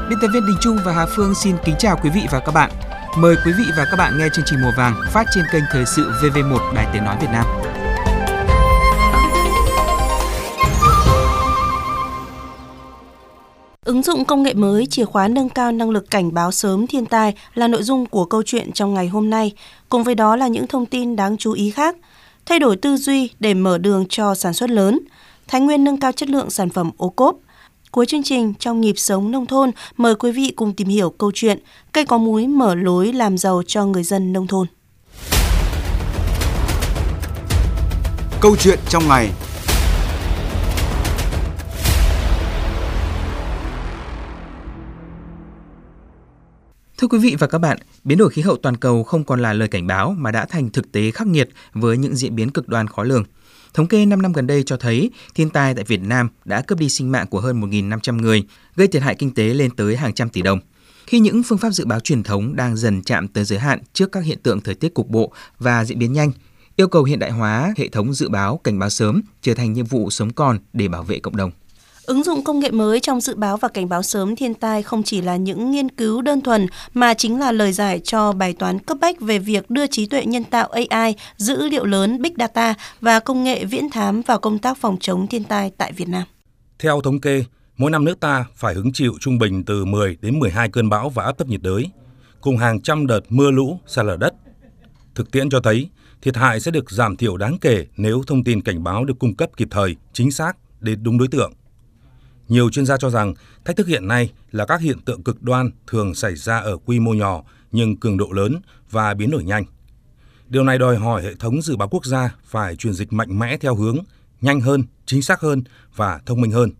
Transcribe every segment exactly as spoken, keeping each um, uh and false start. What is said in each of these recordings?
Biên tập viên Đình Trung và Hà Phương xin kính chào quý vị và các bạn. Mời quý vị và các bạn nghe chương trình Mùa Vàng phát trên kênh Thời sự vê vê một Đài Tiếng nói Việt Nam. Ứng dụng công nghệ mới, chìa khóa nâng cao năng lực cảnh báo sớm thiên tai là nội dung của câu chuyện trong ngày hôm nay. Cùng với đó là những thông tin đáng chú ý khác. Thay đổi tư duy để mở đường cho sản xuất lớn. Thái Nguyên nâng cao chất lượng sản phẩm ô cốp. Cuối chương trình, trong nhịp sống nông thôn, mời quý vị cùng tìm hiểu câu chuyện cây có múi mở lối làm giàu cho người dân nông thôn. Câu chuyện trong ngày. Thưa quý vị và các bạn, biến đổi khí hậu toàn cầu không còn là lời cảnh báo mà đã thành thực tế khắc nghiệt với những diễn biến cực đoan khó lường. Thống kê năm năm gần đây cho thấy thiên tai tại Việt Nam đã cướp đi sinh mạng của hơn một nghìn năm trăm người, gây thiệt hại kinh tế lên tới hàng trăm tỷ đồng. Khi những phương pháp dự báo truyền thống đang dần chạm tới giới hạn trước các hiện tượng thời tiết cục bộ và diễn biến nhanh, yêu cầu hiện đại hóa hệ thống dự báo cảnh báo sớm trở thành nhiệm vụ sống còn để bảo vệ cộng đồng. Ứng dụng công nghệ mới trong dự báo và cảnh báo sớm thiên tai không chỉ là những nghiên cứu đơn thuần mà chính là lời giải cho bài toán cấp bách về việc đưa trí tuệ nhân tạo a i, dữ liệu lớn, Big Data và công nghệ viễn thám vào công tác phòng chống thiên tai tại Việt Nam. Theo thống kê, mỗi năm nước ta phải hứng chịu trung bình từ mười đến mười hai cơn bão và áp thấp nhiệt đới, cùng hàng trăm đợt mưa lũ, sạt lở đất. Thực tiễn cho thấy, thiệt hại sẽ được giảm thiểu đáng kể nếu thông tin cảnh báo được cung cấp kịp thời, chính xác đến đúng đối tượng. Nhiều chuyên gia cho rằng thách thức hiện nay là các hiện tượng cực đoan thường xảy ra ở quy mô nhỏ nhưng cường độ lớn và biến đổi nhanh. Điều này đòi hỏi hệ thống dự báo quốc gia phải chuyển dịch mạnh mẽ theo hướng nhanh hơn, chính xác hơn và thông minh hơn.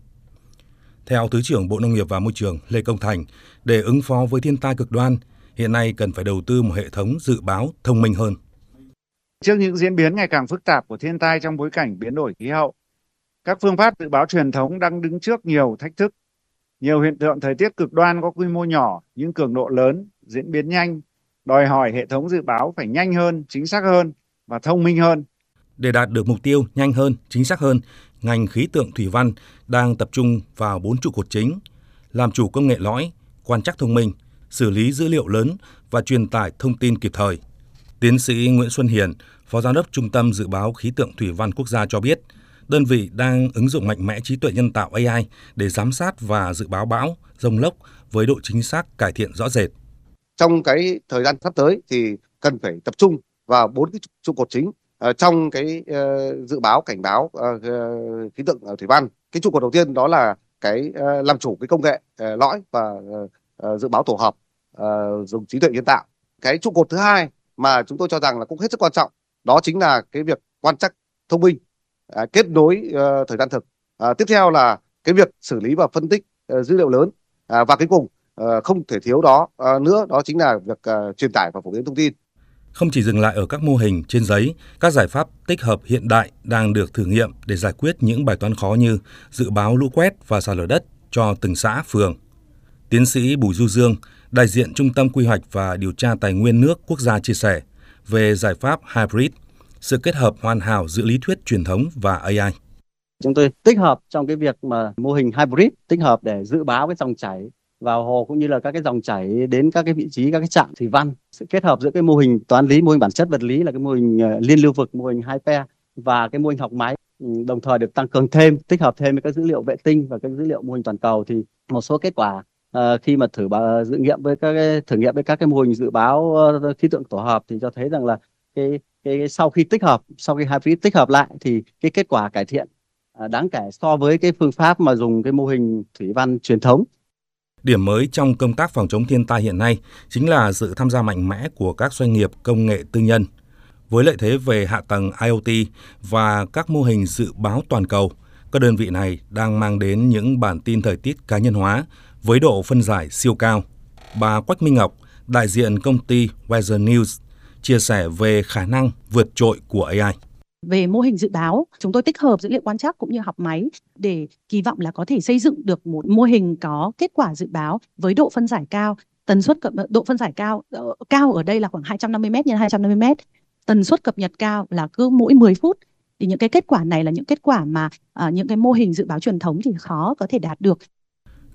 Theo Thứ trưởng Bộ Nông nghiệp và Môi trường Lê Công Thành, để ứng phó với thiên tai cực đoan, hiện nay cần phải đầu tư một hệ thống dự báo thông minh hơn. Trước những diễn biến ngày càng phức tạp của thiên tai trong bối cảnh biến đổi khí hậu, các phương pháp dự báo truyền thống đang đứng trước nhiều thách thức. Nhiều hiện tượng thời tiết cực đoan có quy mô nhỏ nhưng cường độ lớn, diễn biến nhanh, đòi hỏi hệ thống dự báo phải nhanh hơn, chính xác hơn và thông minh hơn. Để đạt được mục tiêu nhanh hơn, chính xác hơn, ngành khí tượng thủy văn đang tập trung vào bốn trụ cột chính: làm chủ công nghệ lõi, quan trắc thông minh, xử lý dữ liệu lớn và truyền tải thông tin kịp thời. Tiến sĩ Nguyễn Xuân Hiền, Phó Giám đốc Trung tâm Dự báo Khí tượng Thủy văn Quốc gia cho biết, đơn vị đang ứng dụng mạnh mẽ trí tuệ nhân tạo a i để giám sát và dự báo bão, dông lốc với độ chính xác cải thiện rõ rệt. Trong cái thời gian sắp tới thì cần phải tập trung vào bốn cái trụ cột chính uh, trong cái uh, dự báo cảnh báo uh, khí tượng uh, thủy văn. Cái trụ cột đầu tiên đó là cái uh, làm chủ cái công nghệ uh, lõi và uh, uh, dự báo tổ hợp uh, dùng trí tuệ nhân tạo. Cái trụ cột thứ hai mà chúng tôi cho rằng là cũng hết sức quan trọng, đó chính là cái việc quan trắc thông minh, À, kết nối uh, thời gian thực. À, tiếp theo là cái việc xử lý và phân tích uh, dữ liệu lớn. À, và cuối cùng uh, không thể thiếu đó uh, nữa, đó chính là việc uh, truyền tải và phổ biến thông tin. Không chỉ dừng lại ở các mô hình trên giấy, các giải pháp tích hợp hiện đại đang được thử nghiệm để giải quyết những bài toán khó như dự báo lũ quét và sạt lở đất cho từng xã, phường. Tiến sĩ Bùi Du Dương, đại diện Trung tâm Quy hoạch và Điều tra Tài nguyên nước Quốc gia chia sẻ về giải pháp Hybrid, sự kết hợp hoàn hảo giữa lý thuyết truyền thống và a i. Chúng tôi tích hợp trong cái việc mà mô hình hybrid, tích hợp để dự báo cái dòng chảy vào hồ cũng như là các cái dòng chảy đến các cái vị trí, các cái trạm thủy văn. Sự kết hợp giữa cái mô hình toán lý, mô hình bản chất vật lý là cái mô hình liên lưu vực, mô hình hai pair và cái mô hình học máy, đồng thời được tăng cường thêm, tích hợp thêm với các dữ liệu vệ tinh và các dữ liệu mô hình toàn cầu. Thì một số kết quả uh, khi mà thử báo, dự nghiệm với các cái, thử nghiệm với các cái mô hình dự báo uh, khí tượng tổ hợp thì cho thấy rằng là cái Cái sau khi tích hợp, sau khi hybrid tích hợp lại thì cái kết quả cải thiện à, đáng kể so với cái phương pháp mà dùng cái mô hình thủy văn truyền thống. Điểm mới trong công tác phòng chống thiên tai hiện nay chính là sự tham gia mạnh mẽ của các doanh nghiệp công nghệ tư nhân. Với lợi thế về hạ tầng IoT và các mô hình dự báo toàn cầu, các đơn vị này đang mang đến những bản tin thời tiết cá nhân hóa với độ phân giải siêu cao. Bà Quách Minh Ngọc, đại diện công ty Weather News, chia sẻ về khả năng vượt trội của a i. Về mô hình dự báo, chúng tôi tích hợp dữ liệu quan trắc cũng như học máy để kỳ vọng là có thể xây dựng được một mô hình có kết quả dự báo với độ phân giải cao, tần suất cập độ phân giải cao, cao ở đây là khoảng hai trăm năm mươi mét nhân hai trăm năm mươi mét, tần suất cập nhật cao là cứ mỗi mười phút. Thì những cái kết quả này là những kết quả mà uh, những cái mô hình dự báo truyền thống thì khó có thể đạt được.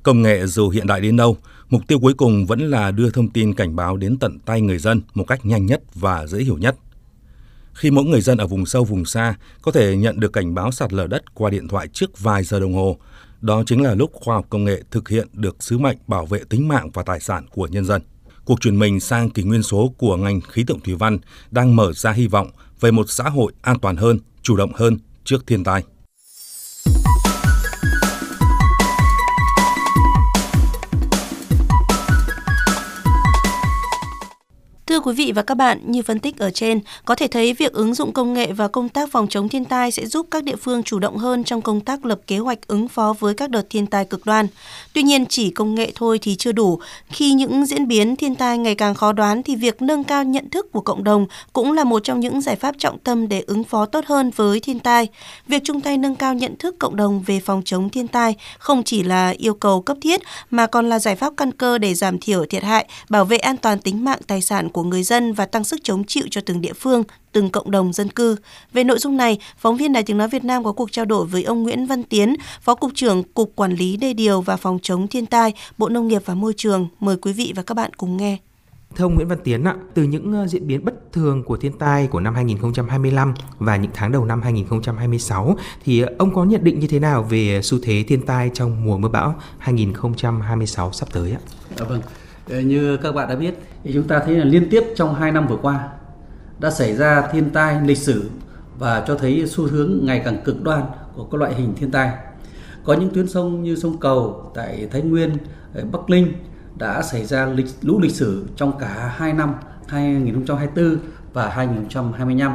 Công nghệ dù hiện đại đến đâu, mục tiêu cuối cùng vẫn là đưa thông tin cảnh báo đến tận tay người dân một cách nhanh nhất và dễ hiểu nhất. Khi mỗi người dân ở vùng sâu vùng xa có thể nhận được cảnh báo sạt lở đất qua điện thoại trước vài giờ đồng hồ, đó chính là lúc khoa học công nghệ thực hiện được sứ mệnh bảo vệ tính mạng và tài sản của nhân dân. Cuộc chuyển mình sang kỷ nguyên số của ngành khí tượng thủy văn đang mở ra hy vọng về một xã hội an toàn hơn, chủ động hơn trước thiên tai. Thưa quý vị và các bạn, như phân tích ở trên, có thể thấy việc ứng dụng công nghệ vào công tác phòng chống thiên tai sẽ giúp các địa phương chủ động hơn trong công tác lập kế hoạch ứng phó với các đợt thiên tai cực đoan. Tuy nhiên, chỉ công nghệ thôi thì chưa đủ. Khi những diễn biến thiên tai ngày càng khó đoán thì việc nâng cao nhận thức của cộng đồng cũng là một trong những giải pháp trọng tâm để ứng phó tốt hơn với thiên tai. Việc chung tay nâng cao nhận thức cộng đồng về phòng chống thiên tai không chỉ là yêu cầu cấp thiết mà còn là giải pháp căn cơ để giảm thiểu thiệt hại, bảo vệ an toàn tính mạng tài sản của người dân và tăng sức chống chịu cho từng địa phương, từng cộng đồng dân cư. Về nội dung này, phóng viên Đài Tiếng nói Việt Nam có cuộc trao đổi với ông Nguyễn Văn Tiến, Phó Cục trưởng Cục Quản lý Đê điều và Phòng chống thiên tai, Bộ Nông nghiệp và Môi trường. Mời quý vị và các bạn cùng nghe. Thưa ông Nguyễn Văn Tiến ạ, từ những diễn biến bất thường của thiên tai của năm hai nghìn không trăm hai mươi lăm và những tháng đầu năm hai nghìn không trăm hai mươi sáu thì ông có nhận định như thế nào về xu thế thiên tai trong mùa mưa bão hai nghìn không trăm hai mươi sáu sắp tới ạ? À, vâng. Như các bạn đã biết, thì chúng ta thấy là liên tiếp trong hai năm vừa qua đã xảy ra thiên tai lịch sử và cho thấy xu hướng ngày càng cực đoan của các loại hình thiên tai. Có những tuyến sông như sông Cầu tại Thái Nguyên, Bắc Ninh đã xảy ra lịch, lũ lịch sử trong cả hai năm hai nghìn không trăm hai mươi tư và hai nghìn không trăm hai mươi lăm.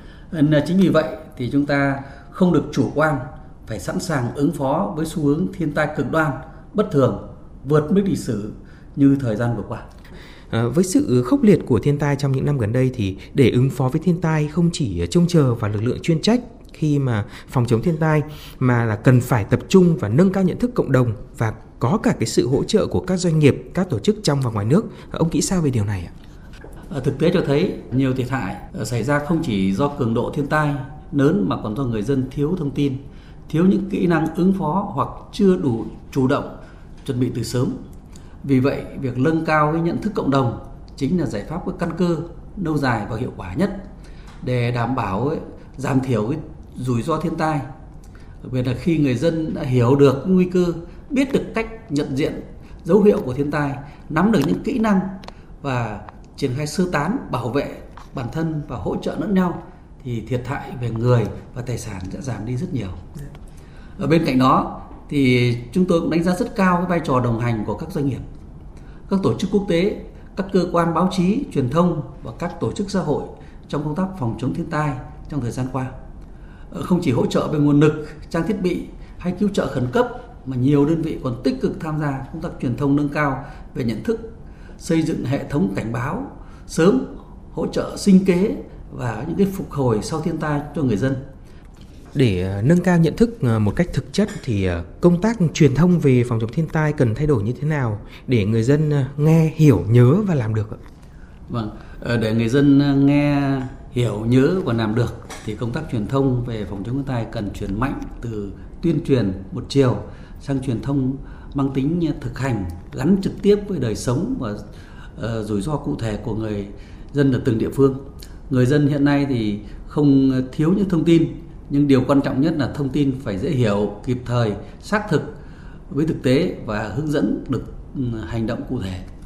Ừ. Chính vì vậy thì chúng ta không được chủ quan, phải sẵn sàng ứng phó với xu hướng thiên tai cực đoan, bất thường, vượt mức lịch sử như thời gian vừa qua. À, với sự khốc liệt của thiên tai trong những năm gần đây thì để ứng phó với thiên tai không chỉ trông chờ vào lực lượng chuyên trách khi mà phòng chống thiên tai mà là cần phải tập trung và nâng cao nhận thức cộng đồng và có cả cái sự hỗ trợ của các doanh nghiệp, các tổ chức trong và ngoài nước. Ông nghĩ sao về điều này ạ? À, thực tế cho thấy nhiều thiệt hại xảy ra không chỉ do cường độ thiên tai lớn mà còn do người dân thiếu thông tin, thiếu những kỹ năng ứng phó hoặc chưa đủ chủ động chuẩn bị từ sớm. Vì vậy, việc nâng cao cái nhận thức cộng đồng chính là giải pháp cái căn cơ lâu dài và hiệu quả nhất để đảm bảo ấy, giảm thiểu cái rủi ro thiên tai. Đặc biệt là khi người dân đã hiểu được nguy cơ, biết được cách nhận diện dấu hiệu của thiên tai, nắm được những kỹ năng và triển khai sơ tán, bảo vệ bản thân và hỗ trợ lẫn nhau thì thiệt hại về người và tài sản sẽ giảm đi rất nhiều. Ở bên cạnh đó thì chúng tôi cũng đánh giá rất cao cái vai trò đồng hành của các doanh nghiệp, các tổ chức quốc tế, các cơ quan báo chí, truyền thông và các tổ chức xã hội trong công tác phòng chống thiên tai trong thời gian qua. Không chỉ hỗ trợ về nguồn lực, trang thiết bị hay cứu trợ khẩn cấp mà nhiều đơn vị còn tích cực tham gia công tác truyền thông nâng cao về nhận thức, xây dựng hệ thống cảnh báo sớm, hỗ trợ sinh kế và những cái phục hồi sau thiên tai cho người dân. Để nâng cao nhận thức một cách thực chất thì công tác truyền thông về phòng chống thiên tai cần thay đổi như thế nào để người dân nghe, hiểu, nhớ và làm được ạ? Vâng, để người dân nghe, hiểu, nhớ và làm được thì công tác truyền thông về phòng chống thiên tai cần chuyển mạnh từ tuyên truyền một chiều sang truyền thông mang tính thực hành, gắn trực tiếp với đời sống và uh, rủi ro cụ thể của người dân ở từng địa phương. Người dân hiện nay thì không thiếu những thông tin, nhưng điều quan trọng nhất là thông tin phải dễ hiểu, kịp thời, xác thực với thực tế và hướng dẫn được hành động cụ thể.